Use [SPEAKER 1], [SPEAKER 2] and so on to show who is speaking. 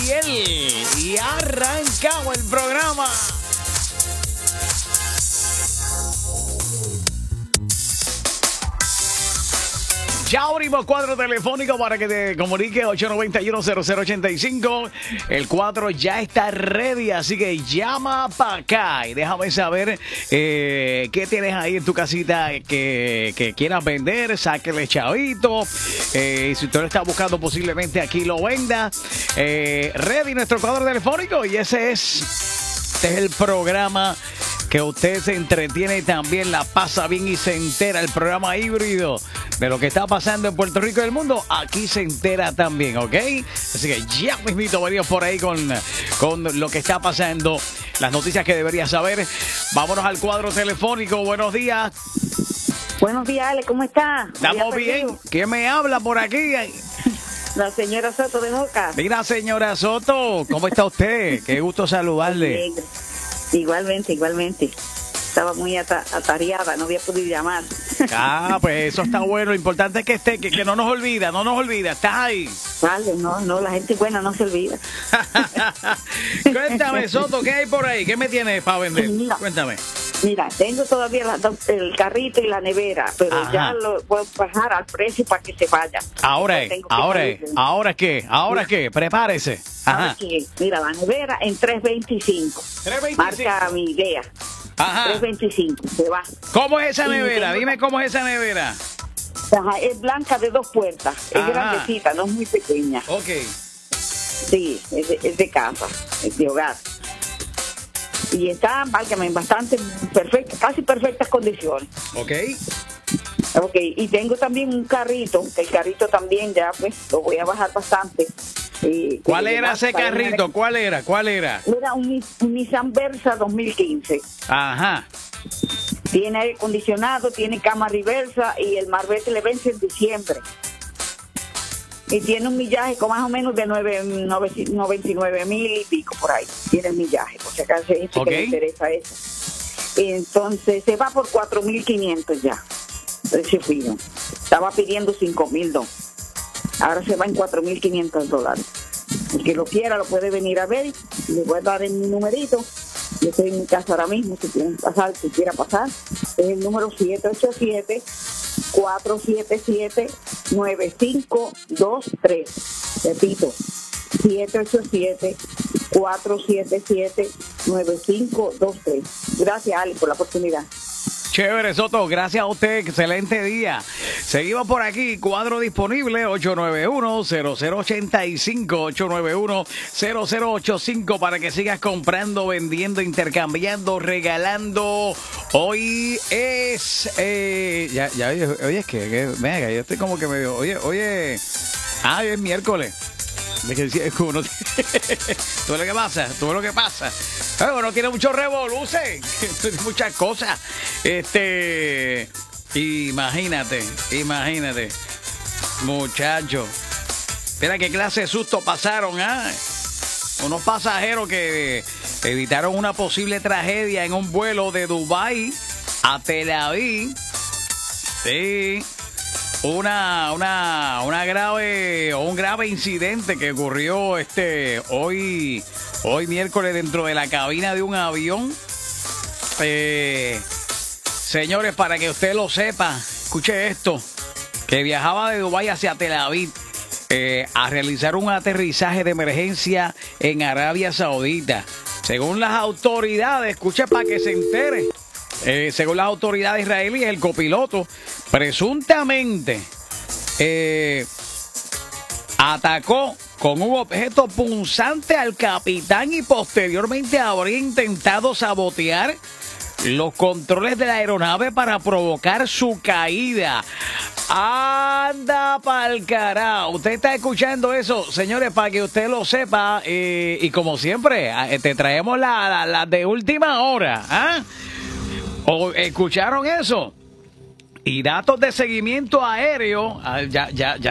[SPEAKER 1] Uriel y arrancamos el programa. Ya abrimos cuadro telefónico para que te comunique 891-0085. El cuadro ya está ready, así que llama para acá y déjame saber qué tienes ahí en tu casita que quieras vender. Sáquele chavito. Si usted lo está buscando, posiblemente aquí lo venda. Ready nuestro cuadro telefónico y este es el programa que usted se entretiene y también la pasa bien y se entera. El programa híbrido de lo que está pasando en Puerto Rico y el mundo, aquí se entera también, ¿ok? Así que ya mismito venimos por ahí con lo que está pasando, las noticias que deberías saber. Vámonos al cuadro telefónico. Buenos días.
[SPEAKER 2] Buenos días, Ale, ¿cómo está?
[SPEAKER 1] Estamos bien. ¿Quién me habla por aquí?
[SPEAKER 2] La señora Soto de Moca.
[SPEAKER 1] Mira, señora Soto, ¿cómo está usted? Qué gusto saludarle.
[SPEAKER 2] Igualmente. Estaba muy atareada, no había podido llamar.
[SPEAKER 1] Ah, pues eso está bueno. Lo importante es que esté, que no nos olvida, Estás ahí.
[SPEAKER 2] Vale, no, la gente buena no se olvida.
[SPEAKER 1] Cuéntame, Soto, ¿qué hay por ahí? ¿Qué me tienes para vender? Cuéntame.
[SPEAKER 2] Mira, tengo todavía el carrito y la nevera, pero
[SPEAKER 1] Ajá.
[SPEAKER 2] Ya lo puedo bajar al precio para que se vaya.
[SPEAKER 1] Ahora qué, prepárese. Ajá.
[SPEAKER 2] Okay. Mira, la nevera en 325.
[SPEAKER 1] 325.
[SPEAKER 2] Marca mi idea.
[SPEAKER 1] Ajá.
[SPEAKER 2] 325, se va.
[SPEAKER 1] ¿Cómo es esa
[SPEAKER 2] Y
[SPEAKER 1] nevera? Dime cómo es esa nevera.
[SPEAKER 2] Ajá, es blanca de 2 puertas, es
[SPEAKER 1] Ajá.
[SPEAKER 2] grandecita, no es muy pequeña.
[SPEAKER 1] Ok.
[SPEAKER 2] Sí, es de casa, es de hogar. Y está, válgame, en bastante casi perfectas condiciones.
[SPEAKER 1] Ok.
[SPEAKER 2] Ok, y tengo también un carrito, que el carrito también ya, pues, lo voy a bajar bastante.
[SPEAKER 1] ¿Cuál era ese carrito? ¿Cuál era?
[SPEAKER 2] Era un Nissan Versa 2015.
[SPEAKER 1] Ajá.
[SPEAKER 2] Tiene aire acondicionado, tiene cama reversa y el marbete le vence en diciembre. Y tiene un millaje con más o menos de 99,000 y pico por ahí. Tiene el millaje, por si acaso hay gente que le interesa eso. Entonces se va por 4,500 ya. Precio fino. Estaba pidiendo 5,000 Ahora se va en $4,500. El que lo quiera lo puede venir a ver. Le voy a dar en mi numerito. Yo estoy en mi casa ahora mismo. Si quieren pasar, si quiera pasar, es el número 787-477-9523. Repito, 787-477-9523. Gracias, Ali, por la oportunidad.
[SPEAKER 1] Chévere, Soto, gracias a usted, excelente día. Seguimos por aquí, cuadro disponible 891-0085, 891-0085 para que sigas comprando, vendiendo, intercambiando, regalando. Hoy es, oye, es que venga, yo estoy como que medio, hoy es miércoles. ¿Tú ves lo que pasa? Pero no tiene mucho revoluce, muchas cosas. Imagínate, muchachos. Mira qué clase de susto pasaron, ¿ah? Unos pasajeros que evitaron una posible tragedia en un vuelo de Dubái a Tel Aviv. Sí. Un grave incidente que ocurrió hoy miércoles dentro de la cabina de un avión. Señores, para que usted lo sepa, escuche esto, que viajaba de Dubái hacia Tel Aviv a realizar un aterrizaje de emergencia en Arabia Saudita. Según las autoridades, escuche para que se entere. Según las autoridades israelíes, el copiloto presuntamente atacó con un objeto punzante al capitán y posteriormente habría intentado sabotear los controles de la aeronave para provocar su caída. Anda pa'l carajo. Usted está escuchando eso, señores, para que usted lo sepa. Y como siempre, te traemos la de última hora. ¿Ah? ¿O escucharon eso? Y datos de seguimiento aéreo, ya